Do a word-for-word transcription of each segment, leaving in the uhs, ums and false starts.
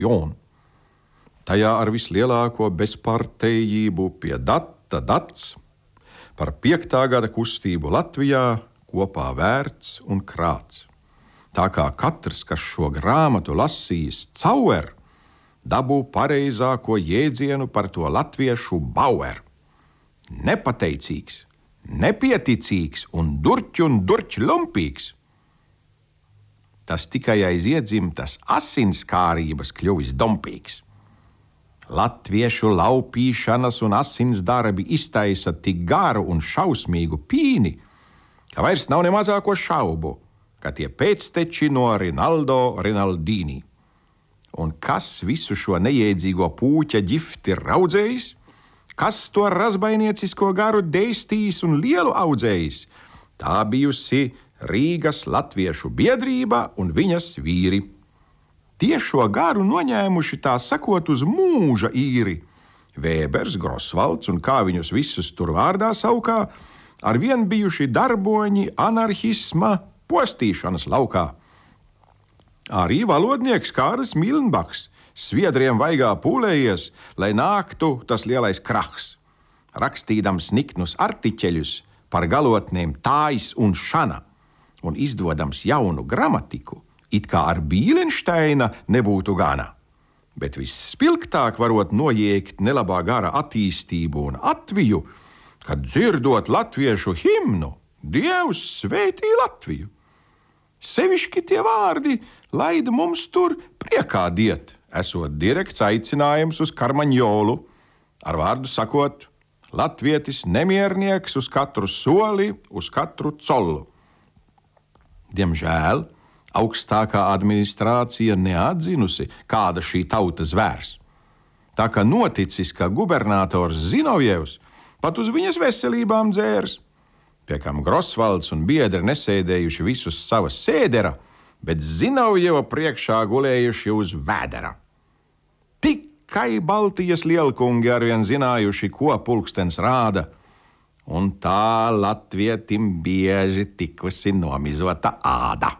jonu. Tajā ar vislielāko bezpartejību pie data dats par piektā gada kustību Latvijā kopā vērts un krāts. Tā kā katrs, kas šo grāmatu lasījis cauer, dabū pareizāko jēdzienu par to latviešu bauer. Nepateicīgs, nepieticīgs un durķ un durķ lumpīgs. Tas tikai aiz iedzimtas asinskārības kļuvis dompīgs. Latviešu laupīšanas un asins darbi iztaisa tik garu un šausmīgu pīni, ka vairs nav ne mazāko šaubu, ka tie pēcteči no Rinaldo Rinaldini. Un kas visu šo nejēdzīgo pūķa ģifti raudzējis? Kas to razbainiecisko garu deistījis un lielu audzējis? Tā bijusi Rīgas latviešu biedrība un viņas vīri. Tie šo garu noņēmuši tā sakot uz mūža īri. Vēbers, Grosvalds un kā viņus visus tur vārdā saukā, arvien bijuši darboņi anarhisma postīšanas laukā. Arī valodnieks Kārlis Milnbaks sviedriem vaigā pūlējies, lai nāktu tas lielais krahs, rakstīdams niknus artiķeļus par galotnēm Tājs un Šana un izdodams jaunu gramatiku, it kā ar Bīlenšteina nebūtu gana. Bet visspilgtāk varot nojēgt nelabā gara attīstību un atviju, kad dzirdot latviešu himnu, Dievs svētī Latviju. Sevišķi tie vārdi laid mums tur priekā diet, esot direkts aicinājums uz karmaņolu, ar vārdu sakot, latvietis nemiernieks uz katru soli, uz katru collu. Diemžēl augstākā administrācija neatzinusi, kāda šī tauta zvērs. Tā kā noticis, ka gubernators Zinovjevs pat uz viņas veselībām dzērs, pie kam Grosvalds un biedri nesēdējuši visus savas sēdera, bet Zinovjeva priekšā gulējuši uz vēdera. Tikai Baltijas lielkungi arvien zinājuši, ko pulkstens rāda, un tā latvietim bieži tikusi nomizota āda.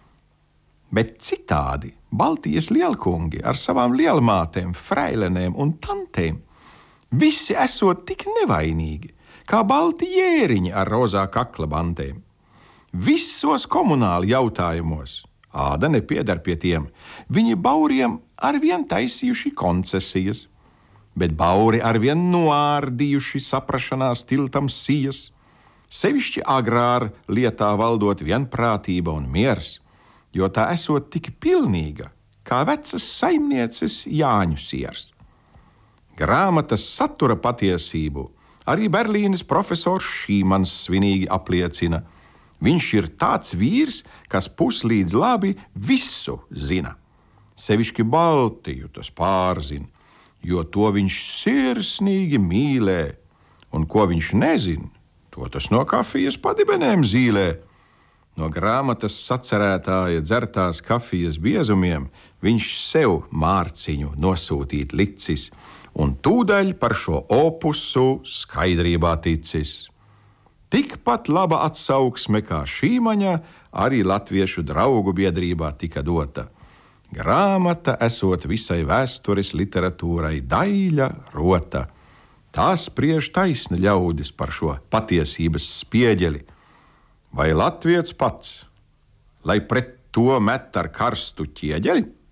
Bet citādi Baltijas lielkungi ar savām lielmātēm, freilenēm un tantēm visi esot tik nevainīgi, kā balti jēriņi ar rozā kakla bantēm. Visos komunāli jautājumos, āda nepiedar pie tiem, viņi bauriem arvien taisījuši koncesijas, bet bauri arvien noārdījuši saprašanās tiltam sijas, sevišķi agrār lietā valdot vienprātība un miers, jo tā esot tik pilnīga, kā vecas saimnieces Jāņu siers. Grāmatas satura patiesību arī Berlīnes profesors Šīmans svinīgi apliecina. Viņš ir tāds vīrs, kas puslīdz labi visu zina. Sevišķi Baltiju tas pārzina, jo to viņš sirsnīgi mīlē, un ko viņš nezin, to tas no kafijas padibenēm zīlē. No grāmatas sacerētāja dzertās kafijas biezumiem viņš sev mārciņu nosūtīt licis, un tūdaļ par šo opusu skaidrībā ticis. Tikpat laba atsauksme kā Šīmaņa arī latviešu draugu biedrībā tika dota. Grāmata esot visai vēstures literatūrai daļa rota. Tā spriež taisni ļaudis par šo patiesības spieģeli. Vai latviets pats, lai pret to met ar karstu ķieģeli?